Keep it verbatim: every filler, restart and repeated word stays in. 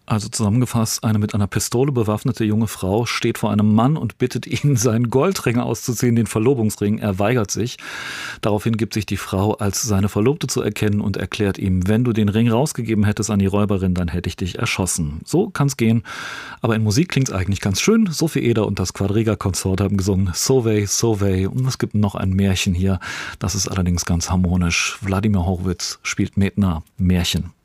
Also zusammengefasst, eine mit einer Pistole bewaffnete junge Frau steht vor einem Mann und bittet ihn, seinen Goldring auszuziehen, den Verlobungsring. Er weigert sich. Daraufhin gibt sich die Frau als seine Verlobte zu erkennen und erklärt ihm, wenn du den Ring rausgegeben hättest an die Räuberin, dann hätte ich dich erschossen. So kann's gehen. Aber in Musik klingt's eigentlich ganz schön. Sophie Eder und das Quadriga-Konsort haben gesungen Sauvé, Sauvé. Und es gibt noch ein Märchen hier. Das ist allerdings ganz harmonisch. Wladimir Horowitz spielt Medna Märchen.